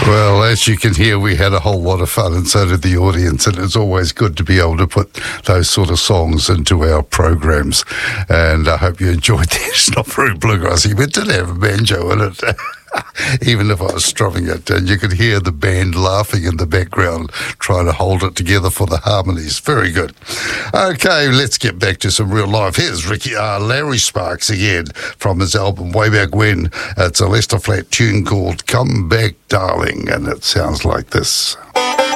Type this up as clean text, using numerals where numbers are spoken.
Well, as you can hear, we had a whole lot of fun, and so did the audience, and it's always good to be able to put those sort of songs into our programs. And I hope you enjoyed that. It's not very bluegrassy, but it did have a banjo in it. Even if I was strumming it, and you could hear the band laughing in the background, trying to hold it together for the harmonies. Very good. Okay, let's get back to some real life. Here's Larry Sparks again from his album way back when. It's a Lester Flatt tune called Come Back Darling, and it sounds like this.